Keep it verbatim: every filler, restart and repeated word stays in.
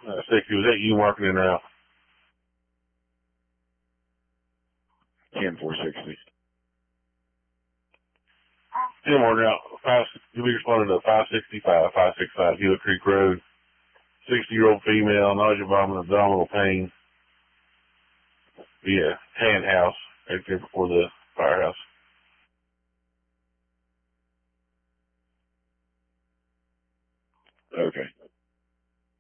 Uh, sixty, was that you marking it out? ten four sixty. Tim ordered out five. We responded to five sixty-five, five sixty-five Hill Creek Road. Sixty-year-old female, nausea, vomiting, abdominal pain. Yeah, tan house right there before the